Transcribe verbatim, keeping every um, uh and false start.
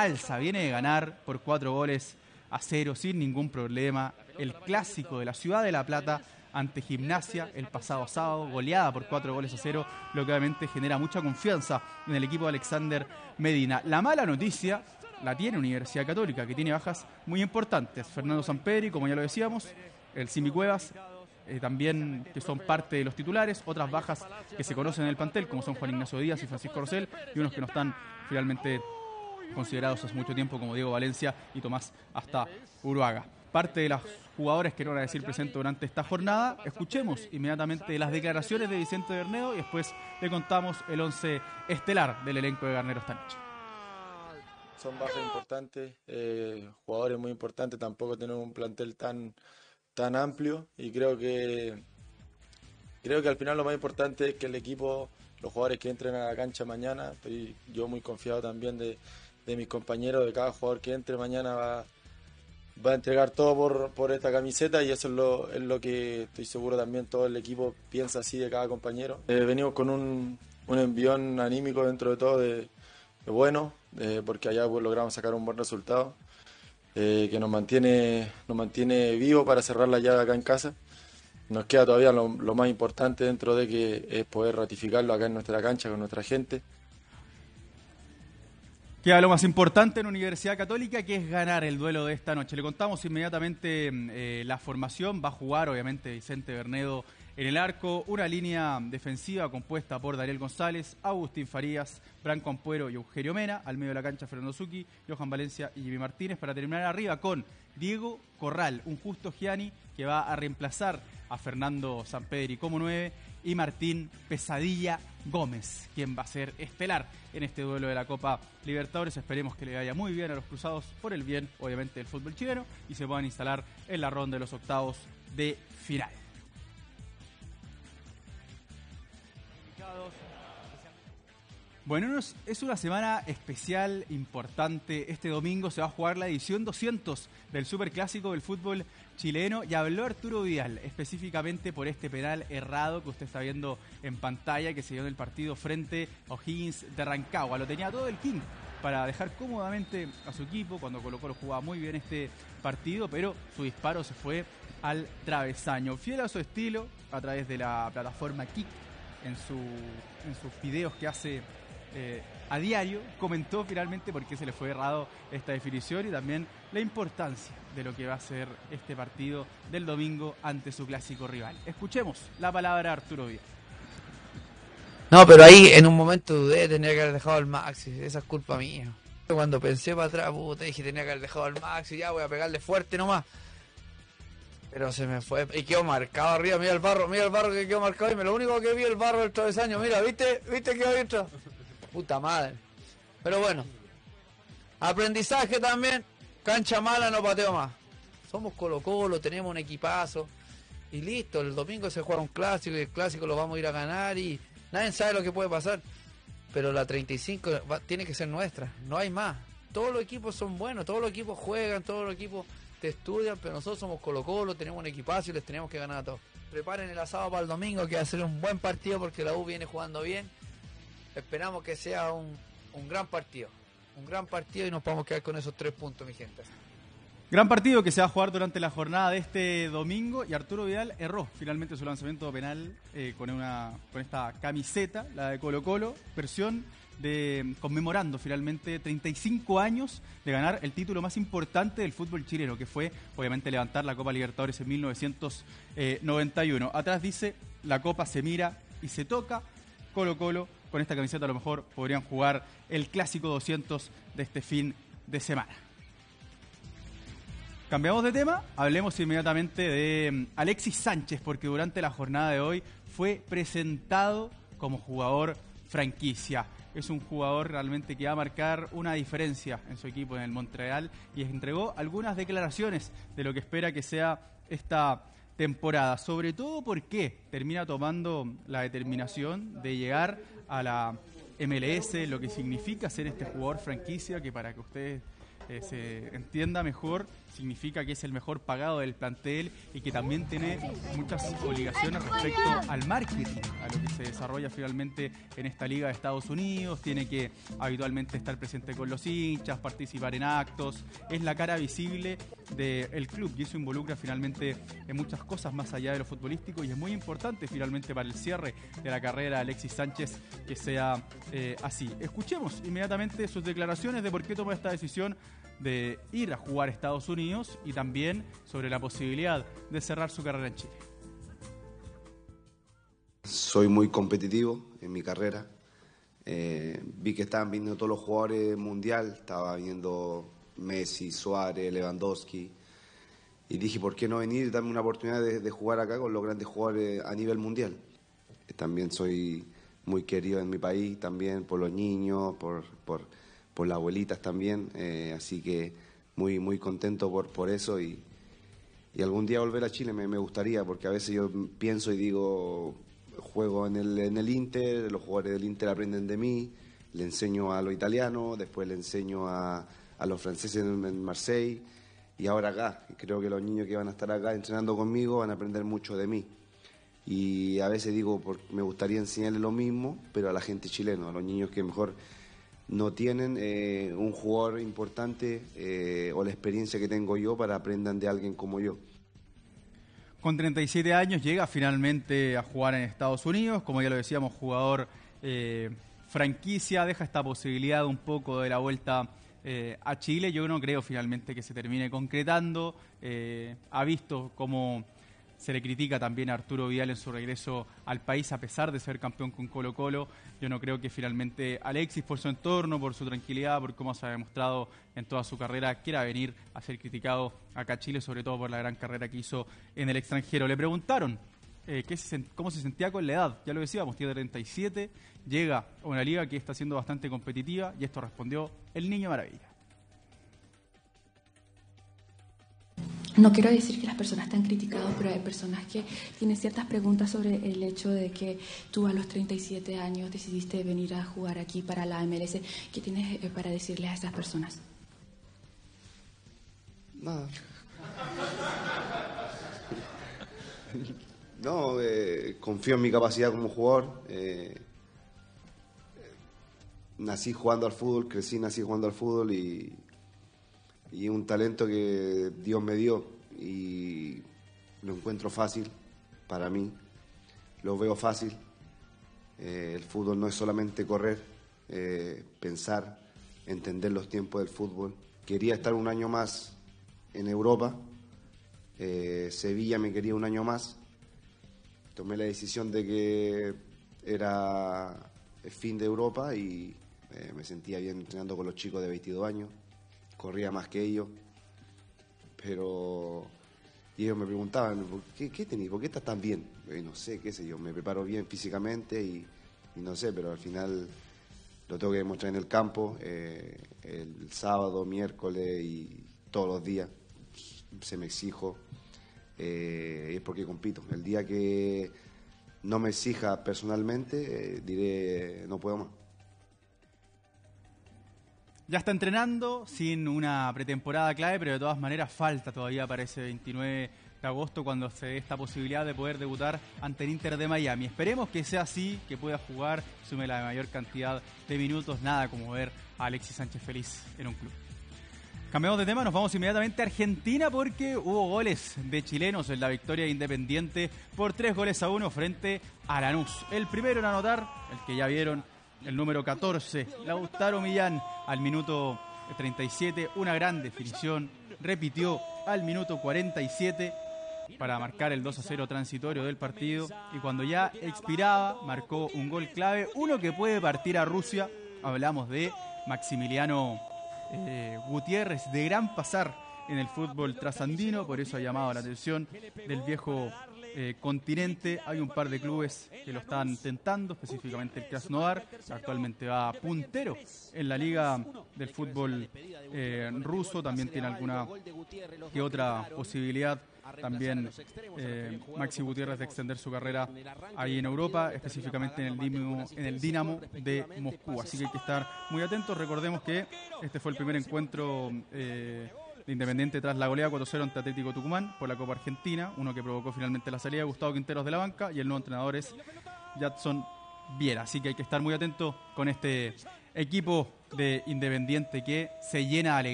calza, viene de ganar por cuatro goles a cero sin ningún problema el clásico de la ciudad de La Plata ante Gimnasia el pasado sábado, goleada por cuatro goles a cero, lo que obviamente genera mucha confianza en el equipo de Alexander Medina. La mala noticia la tiene Universidad Católica, que tiene bajas muy importantes. Fernando Sampedri, como ya lo decíamos, el Simi Cuevas, eh, también que son parte de los titulares, otras bajas que se conocen en el plantel, como son Juan Ignacio Díaz y Francisco Rosell, y unos que no están finalmente considerados hace mucho tiempo, como Diego Valencia y Tomás hasta Uruaga. Parte de los jugadores que no van a decir presente durante esta jornada. Escuchemos inmediatamente las declaraciones de Vicente Bernedo y después le contamos el once estelar del elenco de Garnero esta noche. Son bajas importantes, eh, jugadores muy importantes, tampoco tenemos un plantel tan, tan amplio y creo que creo que al final lo más importante es que el equipo, los jugadores que entren a la cancha mañana, estoy yo muy confiado también de, de mis compañeros, de cada jugador que entre mañana va, va a entregar todo por, por esta camiseta y eso es lo, es lo que estoy seguro también todo el equipo piensa así de cada compañero. Eh, venimos con un, un envión anímico dentro de todo de, de bueno, eh, porque allá pues, logramos sacar un buen resultado eh, que nos mantiene, nos mantiene vivo para cerrar la llave acá en casa. Nos queda todavía lo, lo más importante dentro de que es poder ratificarlo acá en nuestra cancha con nuestra gente. Queda lo más importante en Universidad Católica, que es ganar el duelo de esta noche. Le contamos inmediatamente eh, la formación. Va a jugar, obviamente, Vicente Bernedo en el arco. Una línea defensiva compuesta por Daniel González, Agustín Farías, Branco Ampuero y Eugenio Mena. Al medio de la cancha, Fernando Zucchi, Johan Valencia y Jimmy Martínez. Para terminar arriba con Diego Corral, un Justo Gianni que va a reemplazar a Fernando Sampedri como nueve, y Martín Pesadilla Gómez, quien va a ser estelar en este duelo de la Copa Libertadores. Esperemos que le vaya muy bien a los cruzados, por el bien, obviamente, del fútbol chileno, y se puedan instalar en la ronda de los octavos de final. Bueno, es una semana especial, importante. Este domingo se va a jugar la edición doscientos del Superclásico del fútbol chileno y habló Arturo Vidal específicamente por este penal errado que usted está viendo en pantalla, que se dio en el partido frente a O'Higgins de Rancagua. Lo tenía todo el King para dejar cómodamente a su equipo cuando Colo-Colo jugaba muy bien este partido, pero su disparo se fue al travesaño. Fiel a su estilo, a través de la plataforma Kick, en, su, en sus videos que hace Eh, a diario, comentó finalmente por qué se le fue errado esta definición y también la importancia de lo que va a ser este partido del domingo ante su clásico rival. Escuchemos la palabra de Arturo Vidal. No, pero ahí en un momento dudé, tenía que haber dejado al Maxi, esa es culpa mía. Cuando pensé para atrás, puta, dije tenía que haber dejado al Maxi, ya voy a pegarle fuerte nomás. Pero se me fue, y quedó marcado arriba, mira el barro, mira el barro que quedó marcado y me lo único que vi el barro del travesaño, mira, ¿viste? ¿Viste que adentro? Puta madre. Pero bueno, aprendizaje también, cancha mala no pateo más. Somos Colo-Colo, tenemos un equipazo y listo, el domingo se juega un clásico y el clásico lo vamos a ir a ganar y nadie sabe lo que puede pasar. Pero la treinta y cinco va, tiene que ser nuestra, no hay más. Todos los equipos son buenos, todos los equipos juegan, todos los equipos te estudian, pero nosotros somos Colo-Colo, tenemos un equipazo y les tenemos que ganar a todos. Preparen el asado para el domingo, que va a ser un buen partido porque la U viene jugando bien. Esperamos que sea un, un gran partido, un gran partido y nos podamos quedar con esos tres puntos, mi gente. Gran partido que se va a jugar durante la jornada de este domingo y Arturo Vidal erró finalmente su lanzamiento penal eh, con una con esta camiseta, la de Colo-Colo, versión de conmemorando finalmente treinta y cinco años de ganar el título más importante del fútbol chileno, que fue obviamente levantar la Copa Libertadores en mil novecientos noventa y uno. Atrás dice, la Copa se mira y se toca. Colo-Colo con esta camiseta a lo mejor podrían jugar el clásico doscientos de este fin de semana. Cambiamos de tema, hablemos inmediatamente de Alexis Sánchez, porque durante la jornada de hoy fue presentado como jugador franquicia. Es un jugador realmente que va a marcar una diferencia en su equipo en el Montreal y entregó algunas declaraciones de lo que espera que sea esta temporada, sobre todo porque termina tomando la determinación de llegar a la M L S, lo que significa ser este jugador franquicia, que para que ustedes eh, se entienda mejor, significa que es el mejor pagado del plantel y que también tiene muchas obligaciones respecto al marketing, a lo que se desarrolla finalmente en esta liga de Estados Unidos. Tiene que habitualmente estar presente con los hinchas, participar en actos, es la cara visible del club y eso involucra finalmente en muchas cosas más allá de lo futbolístico y es muy importante finalmente para el cierre de la carrera de Alexis Sánchez que sea eh, así. Escuchemos inmediatamente sus declaraciones de por qué tomó esta decisión de ir a jugar a Estados Unidos y también sobre la posibilidad de cerrar su carrera en Chile. Soy muy competitivo en mi carrera. Eh, vi que estaban viniendo todos los jugadores mundial, estaba viendo Messi, Suárez, Lewandowski y dije, ¿por qué no venir y darme una oportunidad de, de jugar acá con los grandes jugadores a nivel mundial? También soy muy querido en mi país, también por los niños, por... por por las abuelitas también, eh, así que muy muy contento por, por eso y, y algún día volver a Chile me, me gustaría, porque a veces yo pienso y digo, juego en el, en el Inter, los jugadores del Inter aprenden de mí, le enseño a los italianos, después le enseño a, a los franceses en, en Marseille y ahora acá, creo que los niños que van a estar acá entrenando conmigo van a aprender mucho de mí. Y a veces digo, porque me gustaría enseñarles lo mismo, pero a la gente chilena, a los niños que mejor no tienen eh, un jugador importante eh, o la experiencia que tengo yo para aprendan de alguien como yo. Con treinta y siete años llega finalmente a jugar en Estados Unidos, como ya lo decíamos, jugador eh, franquicia, deja esta posibilidad un poco de la vuelta eh, a Chile. Yo no creo finalmente que se termine concretando, eh, ha visto cómo se le critica también a Arturo Vidal en su regreso al país a pesar de ser campeón con Colo-Colo. Yo no creo que finalmente Alexis, por su entorno, por su tranquilidad, por cómo se ha demostrado en toda su carrera, quiera venir a ser criticado acá a Chile, sobre todo por la gran carrera que hizo en el extranjero. Le preguntaron eh, qué se, cómo se sentía con la edad. Ya lo decíamos, tiene treinta y siete, llega a una liga que está siendo bastante competitiva y esto respondió el Niño Maravilla. No quiero decir que las personas están criticadas, pero hay personas que tienen ciertas preguntas sobre el hecho de que tú a los treinta y siete años decidiste venir a jugar aquí para la M L S. ¿Qué tienes eh, para decirles a esas personas? Nada. No, eh, confío en mi capacidad como jugador. Eh, nací jugando al fútbol, crecí, nací jugando al fútbol y... y un talento que Dios me dio y lo encuentro fácil para mí, lo veo fácil. Eh, el fútbol no es solamente correr, eh, pensar, entender los tiempos del fútbol. Quería estar un año más en Europa, eh, Sevilla me quería un año más, tomé la decisión de que era el fin de Europa y eh, me sentía bien entrenando con los chicos de veintidós años. Corría más que ellos, pero y ellos me preguntaban, ¿por qué, qué tenés? ¿Por qué estás tan bien? Y no sé, qué sé yo, me preparo bien físicamente y, y no sé, pero al final lo tengo que demostrar en el campo, eh, el sábado, miércoles y todos los días, se me exijo, eh, y es porque compito. El día que no me exija personalmente, eh, diré, no puedo más. Ya está entrenando sin una pretemporada clave, pero de todas maneras falta todavía para ese veintinueve de agosto cuando se dé esta posibilidad de poder debutar ante el Inter de Miami. Esperemos que sea así, que pueda jugar, sume la mayor cantidad de minutos, nada como ver a Alexis Sánchez feliz en un club. Cambiamos de tema, nos vamos inmediatamente a Argentina porque hubo goles de chilenos en la victoria de Independiente por tres goles a uno frente a Lanús. El primero en anotar, el que ya vieron, el número catorce, Lautaro Millán, al minuto treinta y siete, una gran definición, repitió al minuto cuarenta y siete para marcar el dos a cero transitorio del partido y cuando ya expiraba marcó un gol clave, uno que puede partir a Rusia. Hablamos de Maximiliano eh, Gutiérrez, de gran pasar en el fútbol trasandino, por eso ha llamado la atención del viejo eh, continente. Hay un par de clubes que lo están tentando, específicamente el Krasnodar, actualmente va puntero en la liga del fútbol eh, ruso, también tiene alguna que otra posibilidad también eh, Maxi Gutiérrez de extender su carrera ahí en Europa, específicamente en el Dinamo, en el Dinamo de Moscú. Así que hay que estar muy atentos. Recordemos que este fue el primer encuentro eh, de Independiente tras la goleada cuatro cero ante Atlético Tucumán por la Copa Argentina, uno que provocó finalmente la salida de Gustavo Quinteros de la banca, y el nuevo entrenador es Jadson Viera. Así que hay que estar muy atentos con este equipo de Independiente que se llena de alegría.